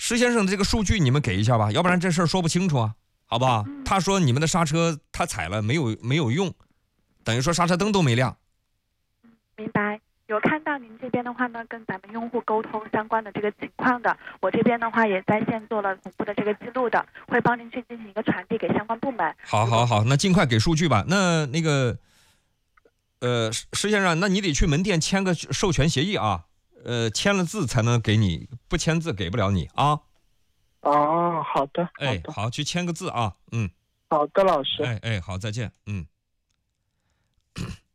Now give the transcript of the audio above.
施先生的这个数据你们给一下吧，要不然这事儿说不清楚啊，好不好？他说你们的刹车他踩了没有用，等于说刹车灯都没亮。 明白。有看到您这边的话呢，跟咱们用户沟通相关的这个情况的，我这边的话也在线做了同步的这个记录的，会帮您去进行一个传递给相关部门。 好，那尽快给数据吧。那个施先生，那你得去门店签个授权协议啊，签了字才能给你，不签字给不了你啊。 哦，好的， 好，去签个字啊。 好的，老师。 好，再见。